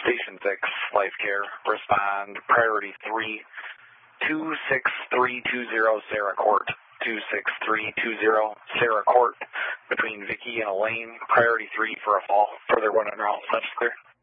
Station 6, Life Care. Respond, priority 3, 26320 Sarah Court. 26320 Sarah Court, between Vicky and Elaine. Priority 3 for a fall. Further 1 under all such clear.